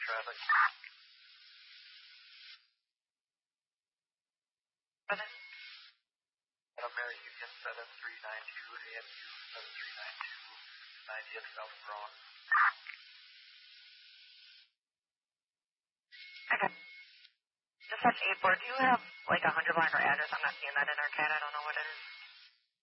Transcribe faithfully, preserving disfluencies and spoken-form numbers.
traffic. Seven. Uh, Mary Union seven three nine two, A M U seven three nine two, ninetieth South Broad. Okay. Dispatch eight four, do you have like a hundred line or address? I'm not seeing that in our C A D. I don't know what it is.